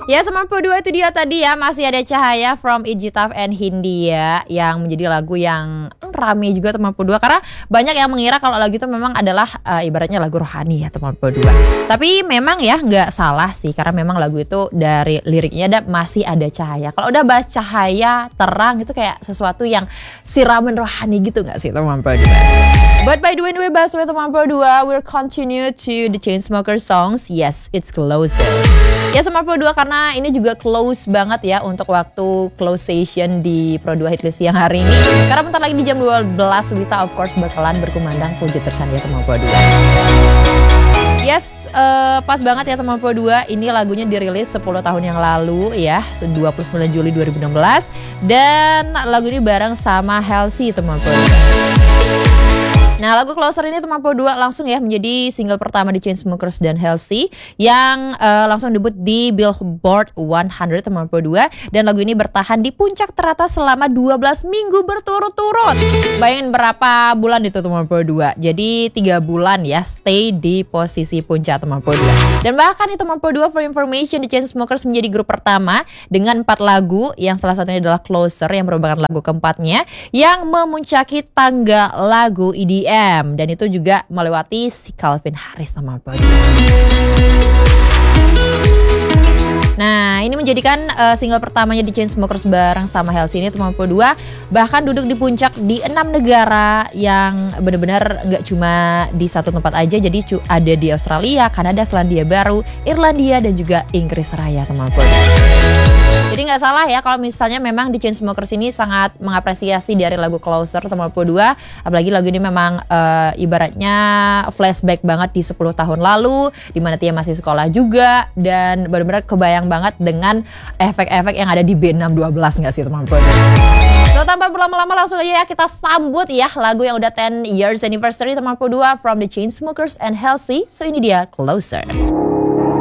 Ya, 92 itu dia tadi ya, masih ada Cahaya from Ijitaf and Hindia yang menjadi lagu yang rame juga teman 92 karena banyak yang mengira kalau lagu itu memang adalah ibaratnya lagu rohani ya teman 92. Tapi memang ya nggak salah sih karena memang lagu itu dari liriknya ada masih ada cahaya. Kalau udah bahas cahaya, terang itu kayak sesuatu yang siraman rohani gitu nggak sih teman 92? But by the way, bahas teman 92, we'll continue to the Chainsmokers songs. Yes, it's closer. Ya teman 92 karena ini juga close banget ya untuk waktu close session di Pro 2 Hitlist yang hari ini. Karena bentar lagi di jam 12 Wita of course bakalan berkumandang Puji Tersandia teman 92. Yes, pas banget ya teman 92. Ini lagunya dirilis 10 tahun yang lalu ya, 29 Juli 2016. Dan lagu ini bareng sama Halsey teman 92. Nah, lagu Closer ini teman 92 langsung ya menjadi single pertama di Chainsmokers dan Halsey yang langsung debut di Billboard 100 teman 92 dan lagu ini bertahan di puncak teratas selama 12 minggu berturut-turut. Bayangin berapa bulan itu teman 92. Jadi 3 bulan ya stay di posisi puncak teman 92. Dan bahkan nih teman 92 for information di Chainsmokers menjadi grup pertama dengan 4 lagu yang salah satunya adalah Closer yang merupakan lagu keempatnya yang memuncaki tangga lagu EDM. Dan itu juga melewati si Calvin Harris sama Body. Nah, ini menjadikan single pertamanya di Chainsmokers bareng sama Halsey ini teman 92 bahkan duduk di puncak di 6 negara yang benar-benar nggak cuma di satu tempat aja. Jadi ada di Australia, Kanada, Selandia Baru, Irlandia dan juga Inggris Raya teman 92. Jadi nggak salah ya kalau misalnya memang di Chainsmokers ini sangat mengapresiasi dari lagu Closer teman 92. Apalagi lagu ini memang ibaratnya flashback banget di 10 tahun lalu di mana Tia masih sekolah juga dan benar-benar kebayang banget dengan efek-efek yang ada di B612 nggak sih teman-teman? So, tanpa berlama-lama langsung aja ya kita sambut ya lagu yang udah 10 years anniversary teman 92 from the Chainsmokers and Halsey. So ini dia Closer.